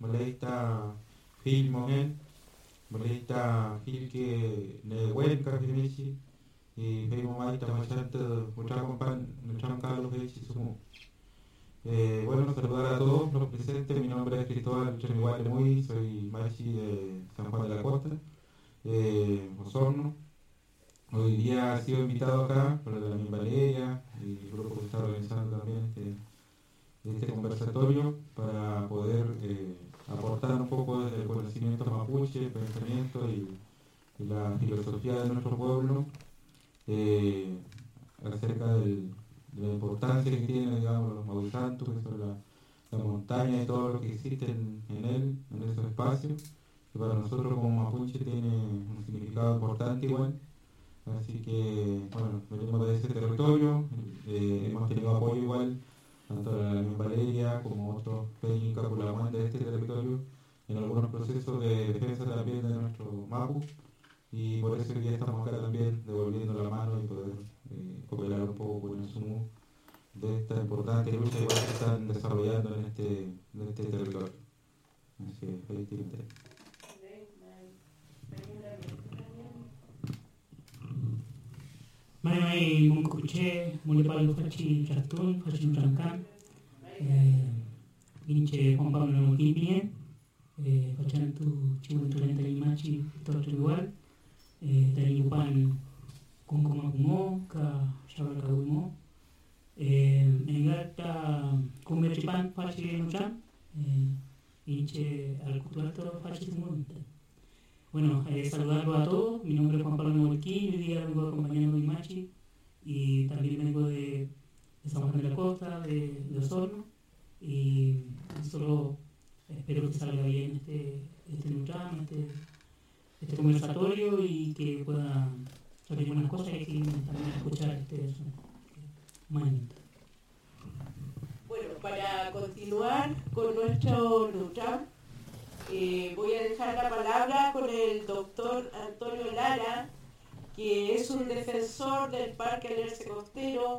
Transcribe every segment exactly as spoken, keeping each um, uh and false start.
Moleita Phil Mohen, Moleita Phil que Nehuenca Fimechi, y Feimo Maita Machante, Muchacompan, Muchacalo Fechi Sumo. Eh, bueno, saludar a todos los presentes. Mi nombre es Cristóbal Chemigual Muy, soy machi de San Juan de la Costa, eh, Osorno. Hoy día he sido invitado acá por la Mi Valeria y el grupo que está organizando también este, este conversatorio para poder eh, aportar un poco del conocimiento mapuche, el pensamiento y, y la filosofía de nuestro pueblo eh, acerca del de la importancia que tiene, digamos, los Mauisantos, que son la, la montaña y todo lo que existe en, en él, en esos espacios, que para nosotros como mapuche tiene un significado importante igual. Así que, bueno, venimos de ese territorio, eh, hemos tenido apoyo igual, tanto de la misma Valeria como otros Peña Capulahuán de este territorio, en algunos procesos de defensa también de nuestro Mapu, y por eso hoy día estamos acá también devolviendo la mano y poder eh, cooperar un poco con el sumo de esta importante lucha igual que están desarrollando en este, en este territorio. Así que, efectivamente. Mai mai mungkuche mulipalu fachi chatun fachi trankan ginche Juan Pablo Gibien fachantu chiwuntu lenta imachi tortu igual dari upan kungkuma kumo ka shawal ka umo engata kumerchipan fachi nuchan ginche alcutuato fachi sumunta. Bueno, eh, saludarlo a todos. Mi nombre es Juan Pablo Molquín. Hoy día vengo acompañando a Imachi y también vengo de, de San Juan de la Costa, de, de Osorno. Y solo espero que salga bien este, este Nutrán, este, este conversatorio y que pueda salir buenas cosas y que también escuchar este momento. Bueno, para continuar con nuestro Nutrán, Eh, voy a dejar la palabra con el doctor Antonio Lara, que es un defensor del Parque Alerce Costero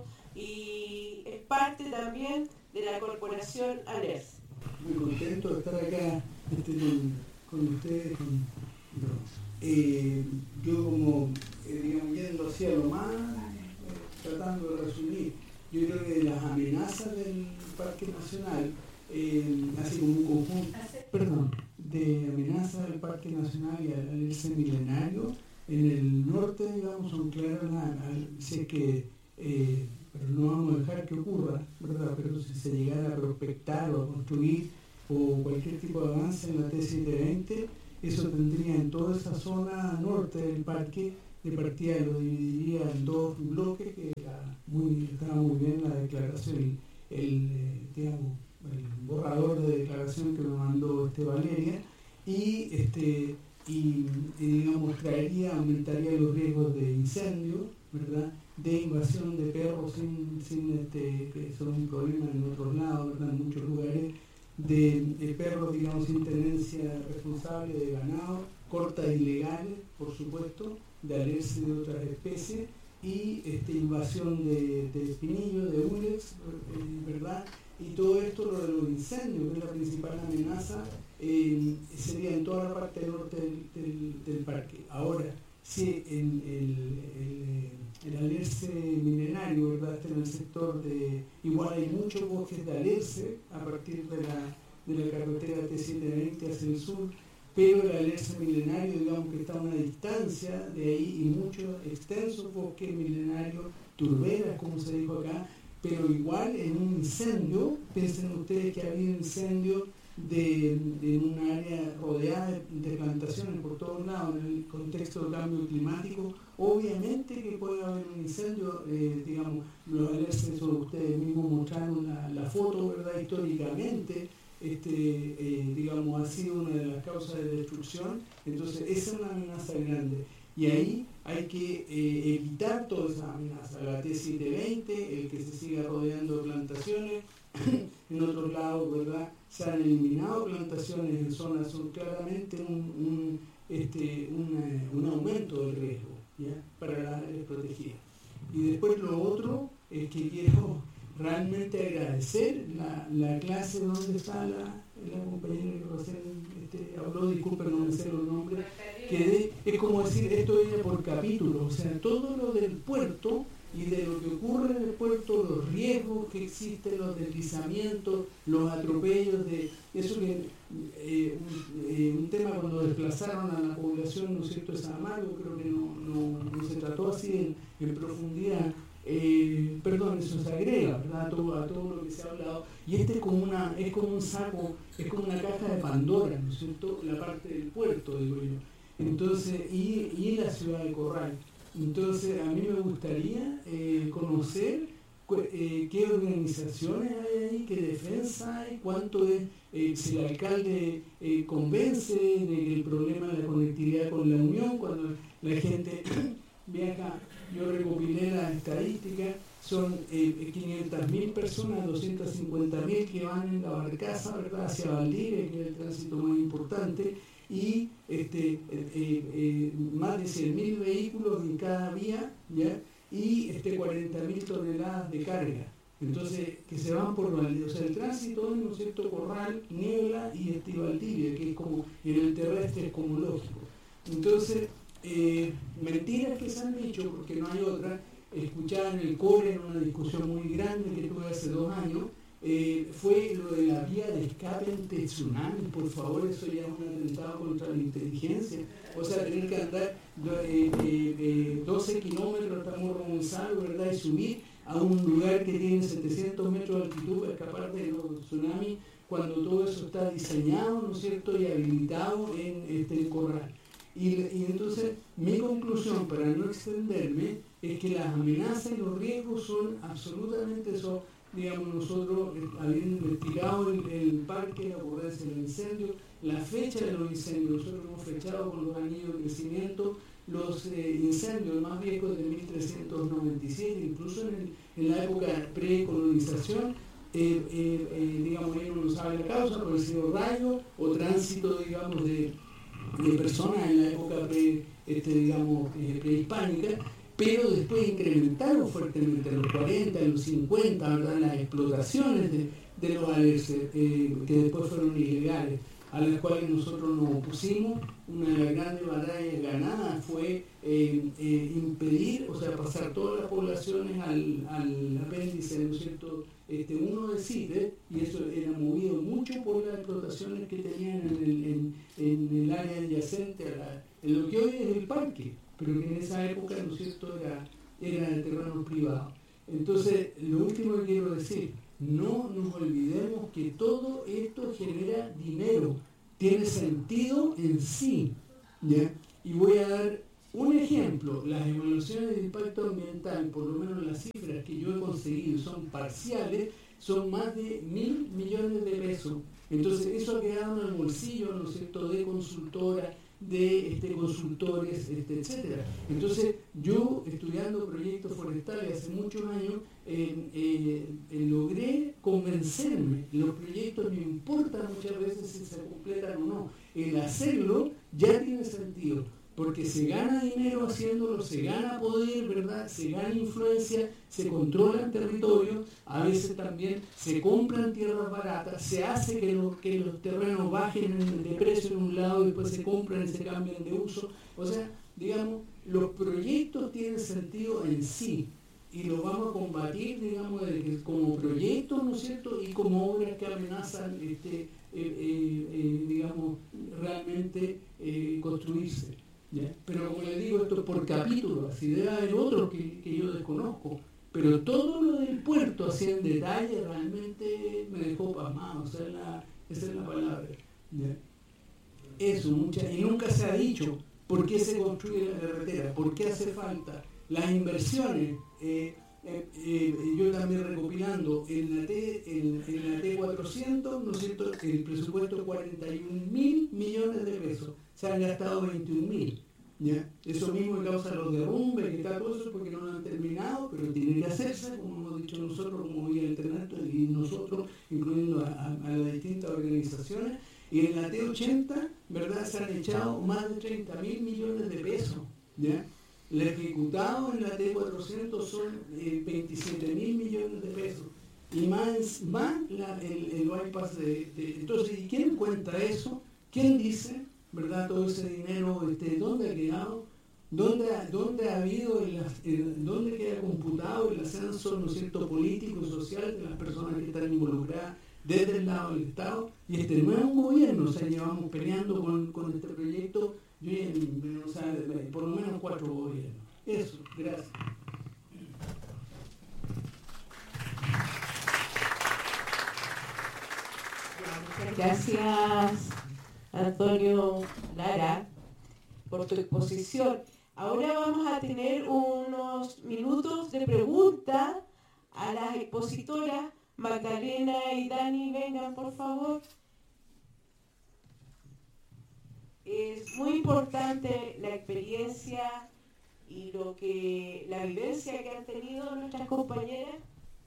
y es parte también de la corporación Alerce. Muy contento de estar acá este, con, con ustedes. Con, no. eh, yo como, eh, digamos, yendo hacia lo más, eh, tratando de resumir, yo creo que las amenazas del Parque Nacional, eh, así como un conjunto, perdón, de amenaza del Parque Nacional y al Alerce milenario en el norte, digamos, son claras. Sé que, eh, pero no vamos a dejar que ocurra, ¿verdad? Pero si se llegara a prospectar o a construir o cualquier tipo de avance en la T setecientos veinte, eso tendría en toda esa zona norte del parque, de partida lo dividiría en dos bloques, que era muy, estaba muy bien la declaración, el, el eh, digamos, el borrador de declaración que me mandó este Valeria, y este y, y digamos traería, aumentaría los riesgos de incendio, ¿verdad? De invasión de perros sin, sin este, que son un problema en otros lados, ¿verdad? En muchos lugares, de, de perros, digamos, sin tenencia responsable de ganado, cortas ilegales, por supuesto, de alerce de otras especies, y este, invasión de, de espinillos, de urex, ¿verdad? Y todo esto, lo de los incendios, que es la principal amenaza, eh, sería en toda la parte norte del, del, del parque. Ahora, si en el, el, el alerce milenario, ¿verdad? Está en el sector de... Igual hay muchos bosques de alerce a partir de la, de la carretera T setecientos veinte hacia el sur, pero el alerce milenario, digamos que está a una distancia de ahí, y muchos extensos bosques milenarios, turberas, como se dijo acá, pero igual en un incendio, piensen ustedes que ha habido incendios de, de un área rodeada de, de plantaciones por todos lados en el contexto del cambio climático. Obviamente que puede haber un incendio, eh, digamos, los alerces, ustedes mismos mostraron la, la foto, ¿verdad? Históricamente, este, eh, digamos, ha sido una de las causas de destrucción. Entonces esa es una amenaza grande, y ahí hay que eh, evitar toda esa amenaza, la T setecientos veinte, el que se siga rodeando de plantaciones. En otros lados, ¿verdad?, se han eliminado plantaciones en zonas, son claramente un, un, este, un, un aumento del riesgo, ¿ya?, para las áreas protegidas. Y después lo otro es que quiero realmente agradecer la, la clase donde está la, la compañera que recién disculpen, no me sé los nombres, que de, es como decir, esto viene por capítulo, o sea, todo lo del puerto y de lo que ocurre en el puerto, los riesgos que existen, los deslizamientos, los atropellos, de eso que eh, un, eh, un tema cuando desplazaron a la población, ¿no es cierto?, de San Amaro, creo que no, no, no se trató así en, en profundidad. Eh, perdón, eso se agrega, ¿verdad?, a todo, a todo lo que se ha hablado, y este es como una, es como un saco, es como una caja de Pandora, ¿no es cierto?, la parte del puerto, digo yo. Entonces, y, y la ciudad de Corral. Entonces, a mí me gustaría eh, conocer eh, qué organizaciones hay ahí, qué defensa hay, cuánto es, eh, si el alcalde eh, convence de que el problema de la conectividad con la Unión, cuando la gente viaja. Yo recopilé las estadísticas, son eh, quinientas mil personas, doscientas cincuenta mil que van en la barcaza, ¿verdad?, hacia Valdivia, que es el tránsito más importante, y este, eh, eh, más de cien mil vehículos en cada vía, ¿ya?, y este, cuarenta mil toneladas de carga. Entonces, que se van por Valdivia. O sea, el tránsito es, ¿no es cierto?, Corral, Niebla y este Valdivia, que es como, en el terrestre es como lógico. Entonces, Eh, mentiras que se han dicho, porque no hay otra. Escuchaba en el core, en una discusión muy grande que tuve hace dos años, eh, fue lo de la vía de escape ante tsunami. Por favor, eso ya es un atentado contra la inteligencia. O sea, tener que andar eh, eh, eh, doce kilómetros hasta Morro Gonzalo, ¿verdad?, y subir a un lugar que tiene setecientos metros de altitud para escapar de los tsunamis, cuando todo eso está diseñado, ¿no es cierto?, y habilitado en este Corral. Y, y entonces mi conclusión, para no extenderme, es que las amenazas y los riesgos son absolutamente, son, digamos, nosotros habiendo investigado el, el parque, la ocurrencia del incendio, la fecha de los incendios, nosotros hemos fechado con los anillos de crecimiento los eh, incendios más viejos de mil trescientos noventa y siete, incluso en, el, en la época precolonización. Eh, eh, eh, digamos, ahí no nos sabe la causa, por el sido rayo o tránsito, digamos, de de personas en la época pre, este, digamos, eh, prehispánica, pero después incrementaron fuertemente en los cuarenta, en los cincuenta, ¿verdad?, las explotaciones de, de los alerces, eh, que después fueron ilegales, a las cuales nosotros nos opusimos. Una de las grandes batallas ganadas fue eh, eh, impedir, o sea, pasar todas las poblaciones al, al apéndice, ¿no es cierto?, este, uno de CITES, y eso era movido mucho por las explotaciones que tenían en el, en, en el área adyacente a la, en lo que hoy es el parque, pero que en esa época, ¿no es cierto?, era, era el terreno privado. Entonces, lo último que quiero decir, no nos olvidemos que todo esto genera dinero, tiene sentido en sí, ¿ya? Y voy a dar un ejemplo. Las evaluaciones de impacto ambiental, por lo menos las cifras que yo he conseguido son parciales, son más de mil millones de pesos. Entonces eso ha quedado en el bolsillo, ¿no es cierto?, de consultoras, de este, consultores, este, etcétera. Entonces yo, estudiando proyectos forestales hace muchos años, eh, eh, eh, logré convencerme. Los proyectos no importa muchas veces si se completan o no, el hacerlo ya tiene sentido, porque se gana dinero haciéndolo, se gana poder, ¿verdad?, se gana influencia, se controlan territorios, a veces también se compran tierras baratas, se hace que, lo, que los terrenos bajen de precio en un lado y después se compran y se cambian de uso. O sea, digamos, los proyectos tienen sentido en sí y los vamos a combatir, digamos, como proyectos, ¿no es cierto?, y como obras que amenazan, este, eh, eh, eh, digamos, realmente eh, construirse. ¿Ya? Pero como les digo, esto es por capítulo, así debe haber otros que, que yo desconozco, pero todo lo del puerto, así en detalle, realmente me dejó pasmado, o sea, la, esa es la palabra. ¿Ya? Eso, mucha, y nunca se ha dicho por qué se construye la carretera, por qué hace falta, las inversiones. Eh, eh, eh, yo también recopilando en la, T, en, en la T cuatrocientos, ¿no es cierto?, el presupuesto cuarenta y un mil millones de pesos, se han gastado veintiún mil. ¿Ya? Eso mismo que causa los derrumbes, que está todo eso porque no lo han terminado, pero tiene que hacerse, como hemos dicho nosotros, como Vía Alternativa y nosotros, incluyendo a, a, a las distintas organizaciones. Y en la T ochenta, ¿verdad?, se han echado más de treinta mil millones de pesos. ¿Ya? El ejecutado en la T cuatrocientos son eh, veintisiete mil millones de pesos. Y más, más la, el, el bypass de, de... Entonces, ¿y quién cuenta eso? ¿Quién dice? ¿verdad? Todo ese dinero, este, ¿dónde ha quedado? ¿Dónde ha, dónde ha habido, el, el, dónde queda computado el ascenso, ¿no es cierto?, político y social de las personas que están involucradas desde el lado del Estado? Y este nuevo gobierno, o sea, llevamos peleando con, con este proyecto, yo, o sea, por lo menos cuatro gobiernos. Eso, gracias. Muchas gracias, Antonio Lara, por tu exposición. Ahora vamos a tener unos minutos de pregunta a las expositoras. Magdalena y Dani, vengan por favor. Es muy importante la experiencia y lo que la vivencia que han tenido nuestras compañeras.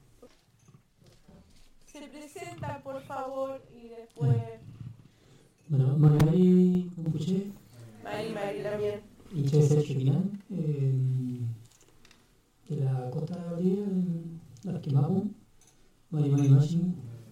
Se presentan por favor y después. Bueno, Magali Compuche. Mari, Mari también. Hincha de Sergio Quinán, eh, de la costa de Bolivia, en Arquimapu, Mari Mari Machi.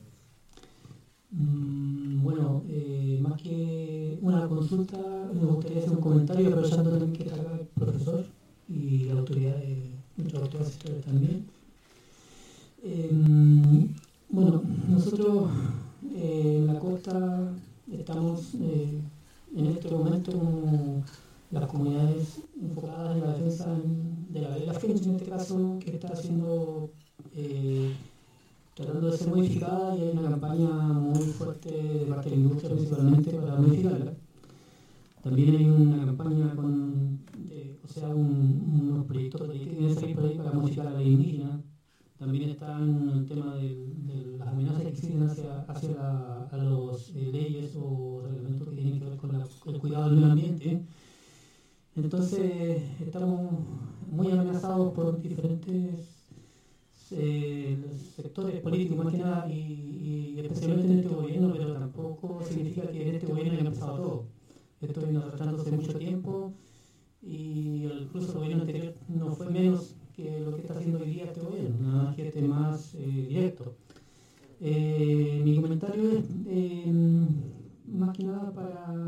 Mm, bueno, eh, más que una consulta, me gustaría hacer un comentario, aprovechando también que está acá el profesor y la autoridad, de, nuestra autoridad asesora también. Eh, bueno, nosotros eh, en la costa estamos eh, en este momento como las comunidades enfocadas en la defensa de la la Finch, en este caso, que está haciendo, eh, tratando de ser modificada, y hay una campaña muy fuerte de parte de la industria principalmente para modificarla. También hay una campaña con, de, o sea, un, unos proyectos que tienen que salir por ahí para modificar la ley indígena. También está en el tema de, de las amenazas que existen hacia, hacia la, a los eh, leyes o reglamentos que tienen que ver con la, el cuidado del medio ambiente. Entonces estamos muy amenazados por diferentes eh, sectores políticos más que nada, y, y especialmente en este gobierno, pero tampoco significa que en este gobierno haya empezado todo. Esto viene arrastrándose mucho tiempo, y incluso el gobierno anterior no fue menos que lo que está haciendo hoy día este gobierno, nada más que este más eh, directo. Eh, mi comentario es eh, más que nada para